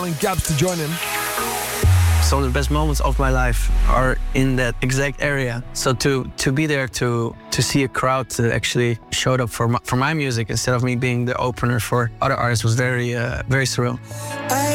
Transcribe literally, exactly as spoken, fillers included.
telling Gabs to join him. Some of the best moments of my life are in that exact area. So to to be there, to to see a crowd to actually showed up for my, for my music instead of me being the opener for other artists was very uh, very surreal.